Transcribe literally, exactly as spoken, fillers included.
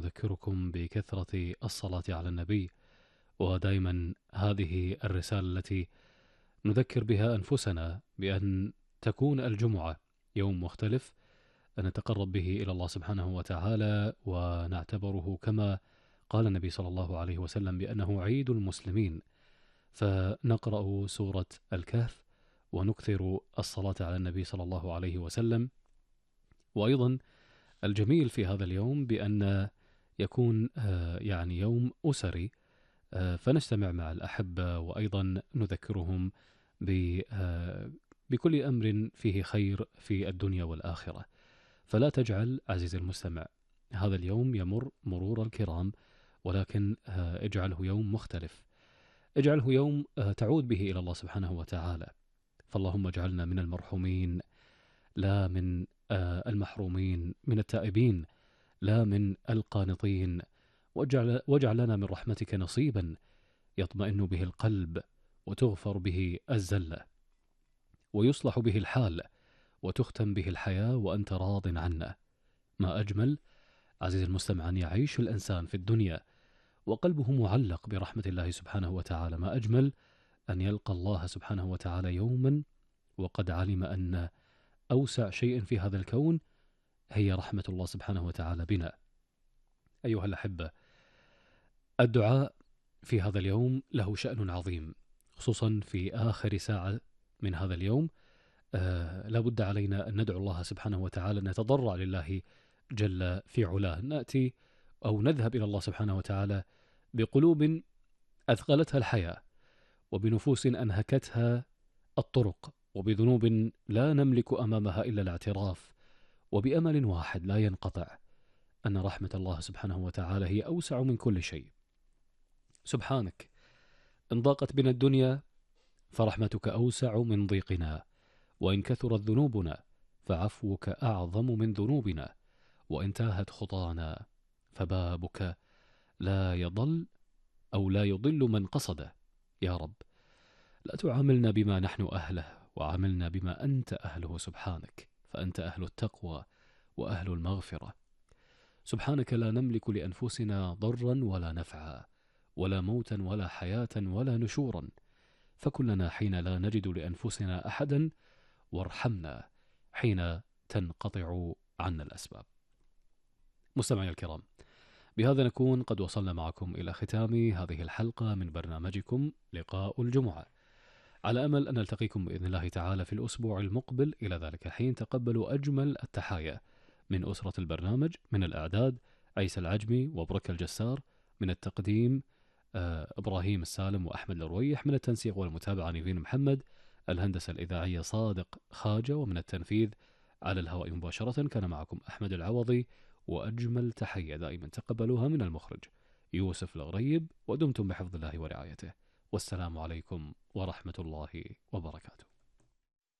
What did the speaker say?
نذكركم بكثرة الصلاة على النبي، ودائما هذه الرسالة التي نذكر بها أنفسنا بأن تكون الجمعة يوم مختلف نتقرب به إلى الله سبحانه وتعالى، ونعتبره كما قال النبي صلى الله عليه وسلم بأنه عيد المسلمين. فنقرأ سورة الكهف ونكثر الصلاة على النبي صلى الله عليه وسلم. وأيضا الجميل في هذا اليوم بأن يكون يعني يوم أسري، فنجتمع مع الأحبة وأيضا نذكرهم بكل أمر فيه خير في الدنيا والآخرة. فلا تجعل عزيزي المستمع هذا اليوم يمر مرور الكرام، ولكن اجعله يوم مختلف، اجعله يوم تعود به إلى الله سبحانه وتعالى. فاللهم اجعلنا من المرحومين لا من المحرومين، من التائبين لا من القانطين، واجعل, واجعل لنا من رحمتك نصيبا يطمئن به القلب، وتغفر به الزلة، ويصلح به الحال، وتختم به الحياة وأنت راض عنا. ما أجمل عزيزي المستمع أن يعيش الإنسان في الدنيا وقلبه معلق برحمة الله سبحانه وتعالى. ما أجمل أن يلقى الله سبحانه وتعالى يوما وقد علم أن أوسع شيء في هذا الكون هي رحمة الله سبحانه وتعالى بنا. أيها الأحبة، الدعاء في هذا اليوم له شأن عظيم، خصوصا في آخر ساعة من هذا اليوم. آه لابد علينا أن ندعو الله سبحانه وتعالى، نتضرع لله جل في علاه، نأتي أو نذهب إلى الله سبحانه وتعالى بقلوب أثقلتها الحياة، وبنفوس أنهكتها الطرق، وبذنوب لا نملك أمامها إلا الاعتراف، وبأمل واحد لا ينقطع أن رحمة الله سبحانه وتعالى هي أوسع من كل شيء. سبحانك، إن ضاقت بنا الدنيا فرحمتك أوسع من ضيقنا، وإن كثرت ذنوبنا فعفوك أعظم من ذنوبنا، وإن تاهت خطانا فبابك لا يضل أو لا يضل من قصده. يا رب، لا تعاملنا بما نحن أهله، وعاملنا بما أنت أهله سبحانك، فأنت أهل التقوى وأهل المغفرة. سبحانك لا نملك لأنفسنا ضرا ولا نفعا، ولا موتا ولا حياة ولا نشورا، فكلنا حين لا نجد لأنفسنا أحدا، وارحمنا حين تنقطع عنا الأسباب. مستمعي الكرام، بهذا نكون قد وصلنا معكم إلى ختام هذه الحلقة من برنامجكم لقاء الجمعة، على أمل أن نلتقيكم بإذن الله تعالى في الأسبوع المقبل. إلى ذلك الحين تقبلوا أجمل التحايا من أسرة البرنامج، من الإعداد عيسى العجمي وبرك الجسار، من التقديم آه إبراهيم السالم وأحمد الرويح، من التنسيق والمتابعة نيفين محمد، الهندسة الإذاعية صادق خاجة، ومن التنفيذ على الهواء مباشرة كان معكم أحمد العوضي. وأجمل تحية دائما تقبلوها من المخرج يوسف الغريب، ودمتم بحفظ الله ورعايته، والسلام عليكم ورحمة الله وبركاته.